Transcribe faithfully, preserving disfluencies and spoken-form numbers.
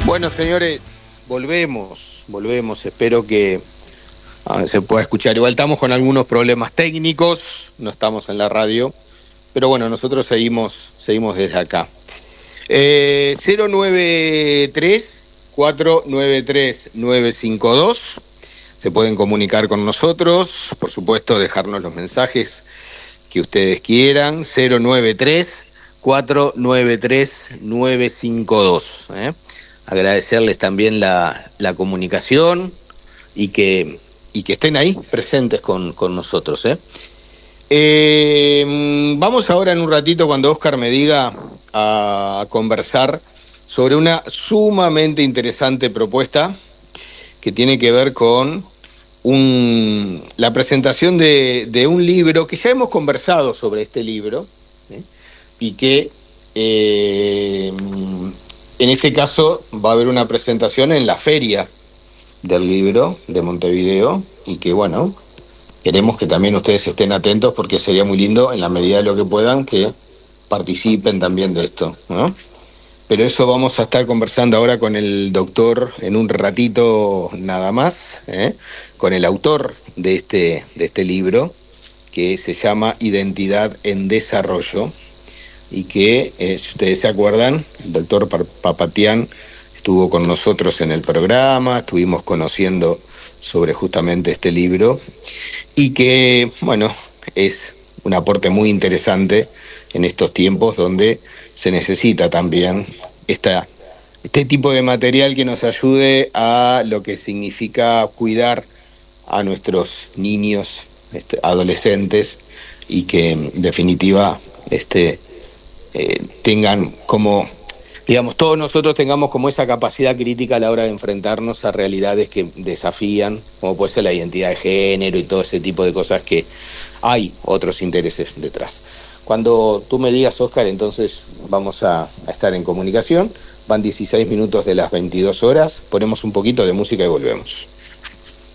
Bueno, señores, volvemos, volvemos. Espero que ah, se pueda escuchar. Igual estamos con algunos problemas técnicos, no estamos en la radio, pero bueno, nosotros seguimos, seguimos desde acá. Eh, cero nueve tres, cuatro nueve tres, nueve cinco dos. Se pueden comunicar con nosotros, por supuesto, dejarnos los mensajes que ustedes quieran. cero nueve tres, cuatro nueve tres, nueve cinco dos. ¿eh? Agradecerles también la, la comunicación y que, y que estén ahí presentes con, con nosotros. ¿eh? Eh, vamos ahora en un ratito, cuando Óscar me diga, a conversar sobre una sumamente interesante propuesta que tiene que ver con un, la presentación de, de un libro, que ya hemos conversado sobre este libro, ¿eh? y que eh, en este caso va a haber una presentación en la Feria del Libro de Montevideo, y que bueno, queremos que también ustedes estén atentos, porque sería muy lindo, en la medida de lo que puedan, que participen también de esto, ¿no? Pero eso vamos a estar conversando ahora con el doctor en un ratito nada más, ¿eh? con el autor de este, de este libro, que se llama Identidad en Desarrollo, y que, eh, si ustedes se acuerdan, el doctor Papatian estuvo con nosotros en el programa, estuvimos conociendo sobre justamente este libro, y que, bueno, es un aporte muy interesante en estos tiempos donde se necesita también esta, este tipo de material que nos ayude a lo que significa cuidar a nuestros niños, este, adolescentes, y que en definitiva este, eh, tengan como, digamos, todos nosotros tengamos como esa capacidad crítica a la hora de enfrentarnos a realidades que desafían, como puede ser la identidad de género y todo ese tipo de cosas, que hay otros intereses detrás. Cuando tú me digas, Óscar, entonces vamos a, a estar en comunicación. Van dieciséis minutos de las veintidós horas. Ponemos un poquito de música y volvemos.